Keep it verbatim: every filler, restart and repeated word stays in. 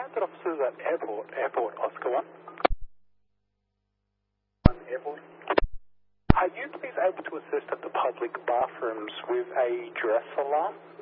Private officers at airport, airport, Oscar one. Airport. Are you please able to assist at the public bathrooms with a dress alarm?